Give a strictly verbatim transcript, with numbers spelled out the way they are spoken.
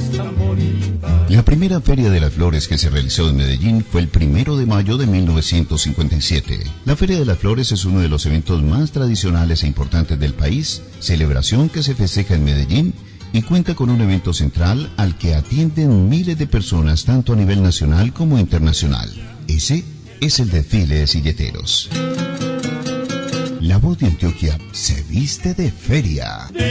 La primera Feria de las Flores que se realizó en Medellín fue el primero de mayo de mil novecientos cincuenta y siete. La Feria de las Flores es uno de los eventos más tradicionales e importantes del país, celebración que se festeja en Medellín y cuenta con un evento central al que atienden miles de personas tanto a nivel nacional como internacional. Ese es el desfile de silleteros. La Voz de Antioquia se viste de feria.